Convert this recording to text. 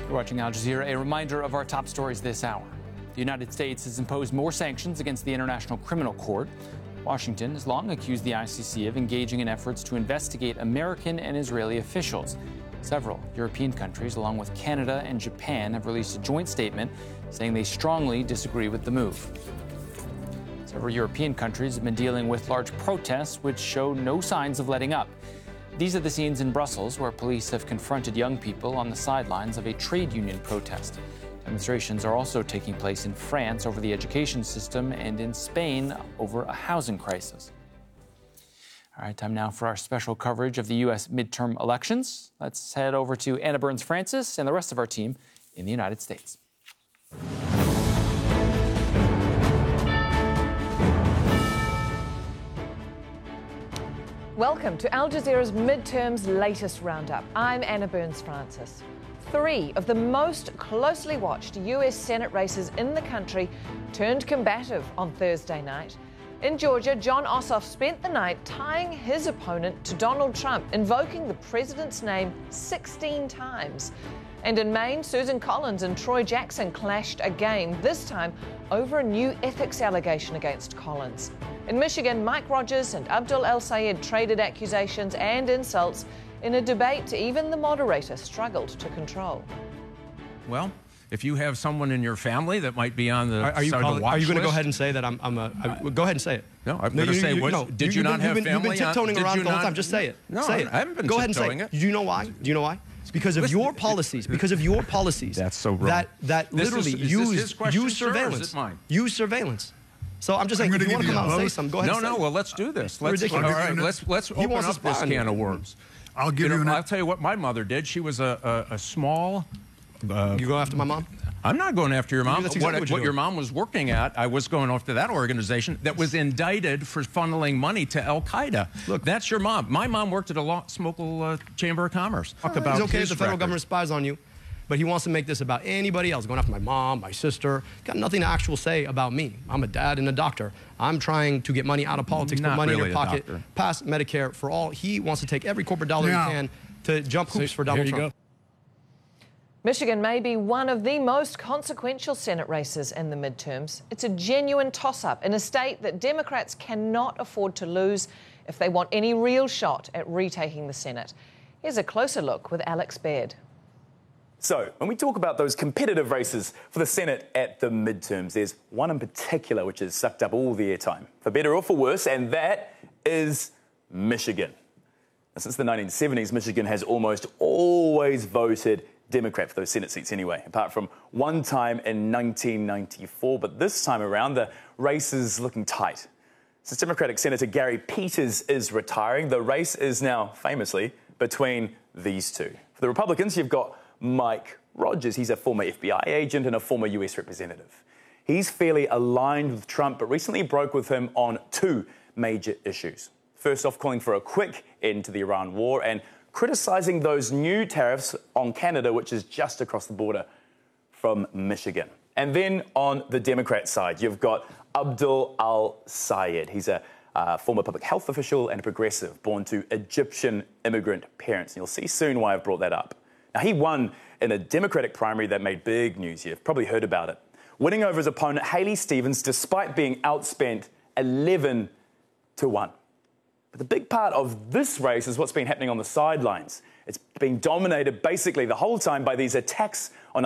You're watching Al Jazeera. A reminder of our top stories this hour. The United States has imposed more sanctions against the International Criminal Court. Washington has long accused the ICC of engaging in efforts to investigate American and Israeli officials. Several European countries, along with Canada and Japan, have released a joint statement saying they strongly disagree with the move. Several European countries have been dealing with large protests which show no signs of letting up. These are the scenes in Brussels where police have confronted young people on the sidelines of a trade union protest. Demonstrations are also taking place in France over the education system and in Spain over a housing crisis. All right, time now for our special coverage of the U.S. midterm elections. Let's head over to Anna Burns-Francis and the rest of our team in the United States. Welcome to Al Jazeera's midterms latest roundup. I'm Anna Burns-Francis. 3 of the most closely watched US Senate races in the country turned combative on Thursday night. In Georgia, Jon Ossoff spent the night tying his opponent to Donald Trump, invoking the president's name 16 times. And in Maine, Susan Collins and Troy Jackson clashed again, this time over a new ethics allegation against Collins. In Michigan, Mike Rogers and Abdul El-Sayed traded accusations and insults in a debate even the moderator struggled to control. Well, if you have someone in your family that might be on the Are you going to go ahead and say that go ahead and say it? No, I'm going to say, did you not have family? You've been tiptoeing around it the whole time. Just say it. No, say it. I haven't been Go ahead and say tiptoeing it. it. Do you know why? Do you know why? It's because of your policies. Because of your policies. That's so wrong. That literally use surveillance. Is it mine? Use surveillance. So I'm just saying, if you want to come out and say something, go ahead. No, well, let's do this. Let's ridiculous. All right, let's open up this can of worms. I'll give you. I'll tell you what my mother did. She was a small. You go after my mom? I'm not going after your mom. That's exactly what your mom was working at, I was going after that organization that was indicted for funneling money to Al-Qaeda. Look, that's your mom. My mom worked at a local Chamber of Commerce. Talk about it's okay if his the federal record. government spies on you, but he wants to make this about anybody else, going after my mom, my sister. Got nothing to actually say about me. I'm a dad and a doctor. I'm trying to get money out of politics, put money in your pocket, pass Medicare for all. He wants to take every corporate dollar he can to jump hoops for Donald Trump. Michigan may be one of the most consequential Senate races in the midterms. It's a genuine toss-up in a state that Democrats cannot afford to lose if they want any real shot at retaking the Senate. Here's a closer look with Alex Baird. So, when we talk about those competitive races for the Senate at the midterms, there's one in particular which has sucked up all the airtime, for better or for worse, and that is Michigan. Now, since the 1970s, Michigan has almost always voted Democrat for those Senate seats anyway, apart from one time in 1994. But this time around, the race is looking tight. Since Democratic Senator Gary Peters is retiring, the race is now famously between these two. For the Republicans, you've got Mike Rogers. He's a former FBI agent and a former US representative. He's fairly aligned with Trump, but recently broke with him on 2 major issues. First off, calling for a quick end to the Iran war and criticising those new tariffs on Canada, which is just across the border from Michigan. And then on the Democrat side, you've got Abdul El-Sayed. He's a former public health official and a progressive, born to Egyptian immigrant parents. And you'll see soon why I've brought that up. Now, he won in a Democratic primary that made big news. You've probably heard about it. Winning over his opponent, Haley Stevens, despite being outspent 11-1. But the big part of this race is what's been happening on the sidelines. It's been dominated basically the whole time by these attacks on